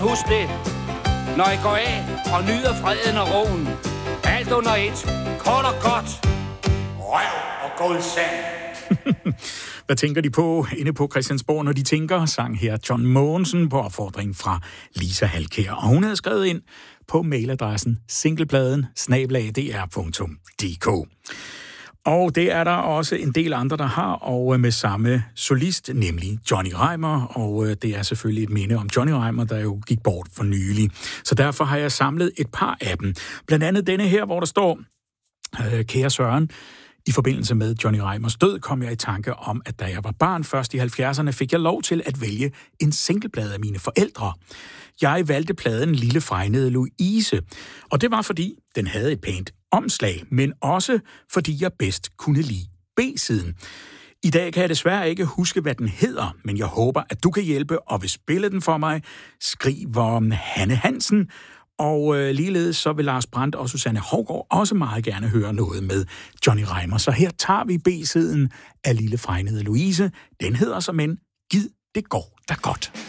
husk det, når I går af og nyder freden og roen. Alt under et. Kort og godt. Røv og guldsand. Hvad tænker de på inde på Christiansborg, når de tænker, sang her John Mogensen på opfordring fra Lisa Halkær. Og hun havde skrevet ind på mailadressen singlepladen@dr.dk. Og det er der også en del andre, der har, og med samme solist, nemlig Johnny Reimer. Og det er selvfølgelig et minde om Johnny Reimer, der jo gik bort for nylig. Så derfor har jeg samlet et par af dem. Blandt andet denne her, hvor der står, kære Søren, i forbindelse med Johnny Reimers død kom jeg i tanke om, at da jeg var barn først i 70'erne, fik jeg lov til at vælge en singleplade af mine forældre. Jeg valgte pladen Lille Fregnede Louise, og det var fordi, den havde et pænt omslag, men også fordi jeg bedst kunne lide B-siden. I dag kan jeg desværre ikke huske, hvad den hedder, men jeg håber, at du kan hjælpe og vil spille den for mig. Skriver Hanne Hansen. Og ligeledes så vil Lars Brandt og Susanne Hougaard også meget gerne høre noget med Johnny Reimer. Så her tager vi B-siden af Lille Fregnede Louise. Den hedder såmænd Gid det går da godt.